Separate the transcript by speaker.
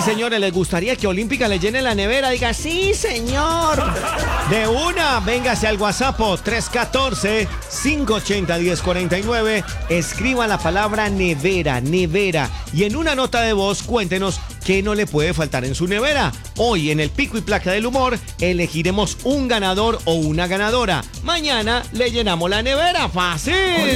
Speaker 1: señores, ¿les gustaría que Olímpica le llene la nevera? Diga, sí, señor. De una, véngase al WhatsApp 314-580-1049. Escriba la palabra nevera, nevera. Y en una nota de voz, cuéntenos qué no le puede faltar en su nevera. Hoy, en el Pico y Placa del Humor, elegiremos un ganador o una ganadora. Mañana le llenamos la nevera. ¡Fácil!